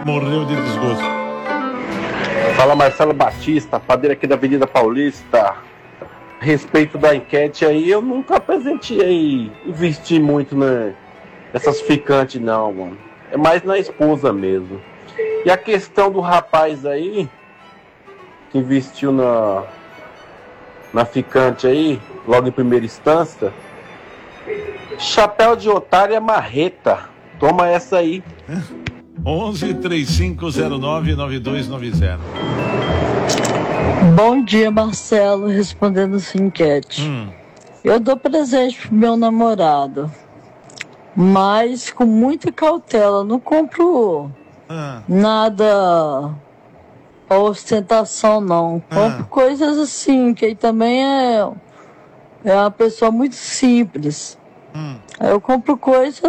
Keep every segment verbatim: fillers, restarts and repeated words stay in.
Morreu de desgosto. Fala Marcelo Batista, padeiro aqui da Avenida Paulista. A respeito da enquete aí, eu nunca presenteei, investi muito né, nessas ficantes não, mano. É mais na esposa mesmo. E a questão do rapaz aí, que investiu na, na ficante aí, logo em primeira instância, chapéu de otário é marreta. Toma essa aí. onze, três cinco zero nove, nove dois nove zero. Bom dia, Marcelo, respondendo essa enquete. Hum. Eu dou presente pro meu namorado, mas com muita cautela. Não compro ah. nada pra ostentação, não. Compro ah. coisas assim, que ele também é, é uma pessoa muito simples. Hum. Eu compro coisa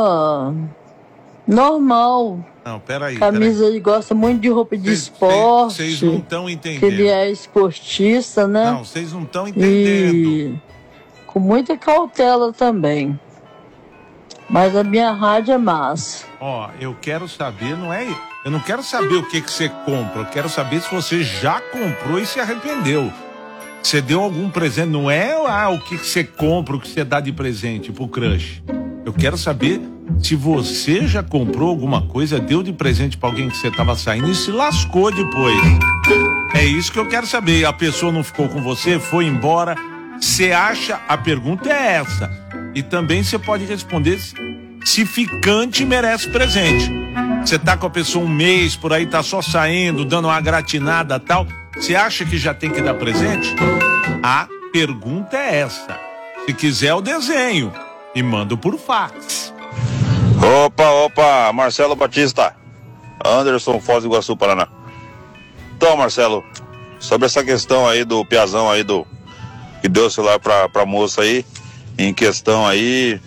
normal. Não, peraí. Camisa, peraí. Ele gosta muito de roupa de cês, esporte. Vocês não estão entendendo. Que ele é esportista, né? Não, vocês não estão entendendo. E com muita cautela também. Mas a minha rádio é massa. Ó, eu quero saber, não é... Eu não quero saber o que que você compra. Eu quero saber se você já comprou e se arrependeu. Você deu algum presente, não é ah, o que que você compra, o que você dá de presente pro crush. Eu quero saber se você já comprou alguma coisa, deu de presente pra alguém que você tava saindo e se lascou depois. É isso que eu quero saber. A pessoa não ficou com você, foi embora. Você acha, a pergunta é essa. E também você pode responder se, se ficante merece presente. Você tá com a pessoa um mês por aí, tá só saindo, dando uma gratinada e tal. Você acha que já tem que dar presente? A pergunta é essa. Se quiser o desenho, e mando por fax. Opa, opa, Marcelo Batista, Anderson, Foz do Iguaçu, Paraná. Então, Marcelo, sobre essa questão aí do piazão aí do que deu o celular pra, pra moça aí, em questão aí,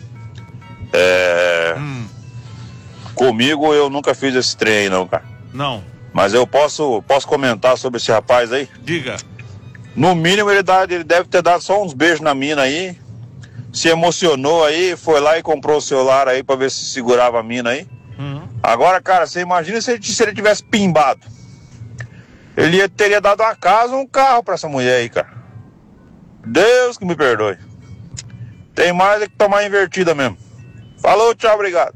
é... Hum. Comigo eu nunca fiz esse trem aí não, cara. Não. Mas eu posso, posso comentar sobre esse rapaz aí? Diga. No mínimo ele, dá, ele deve ter dado só uns beijos na mina aí, se emocionou aí, foi lá e comprou o celular aí pra ver se segurava a mina aí. Uhum. Agora, cara, você imagina se ele, se ele tivesse pimbado. Ele ia, teria dado uma casa ou um carro pra essa mulher aí, cara. Deus que me perdoe. Tem mais é que tomar invertida mesmo. Falou, tchau, obrigado.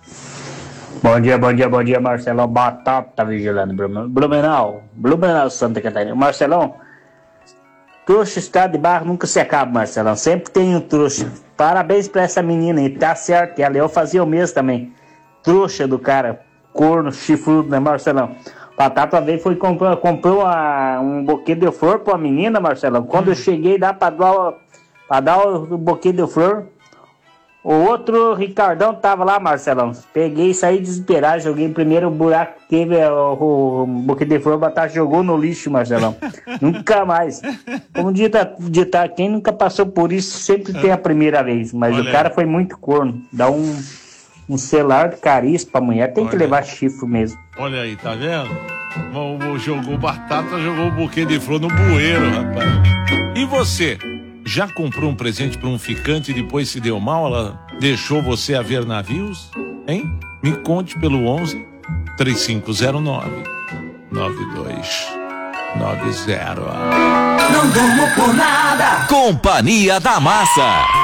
Bom dia, bom dia, bom dia, Marcelão. Batata vigilando, Blumenau, Blumenau, Santa Catarina. Marcelão, trouxa está de barro nunca se acaba, Marcelão. Sempre tem um trouxa. Parabéns pra essa menina aí, tá certo ela. Eu fazia o mesmo também. Trouxa do cara, corno, chifrudo, né, Marcelão? Batata veio foi comprou, comprou uma, um buquê de flor pra menina, Marcelão. Quando hum. eu cheguei lá pra dar, pra dar o buquê de flor, o outro Ricardão tava lá, Marcelão. Peguei e saí desesperado, joguei primeiro o buraco que teve, o, o, o buquê de flor, batata jogou no lixo, Marcelão. Nunca mais. Como dita, dita, quem nunca passou por isso sempre tem a primeira vez. Mas Olha o cara aí. Foi muito corno. Dá um, um celular caríssimo pra mulher, tem Olha. Que levar chifre mesmo. Olha aí, tá vendo? O, o, jogou batata, jogou o buquê de flor no bueiro, rapaz. E você? Já comprou um presente para um ficante e depois se deu mal? Ela deixou você a ver navios? Hein? Me conte pelo onze, três cinco zero nove, nove dois nove zero. Não durmo por nada. Companhia da Massa.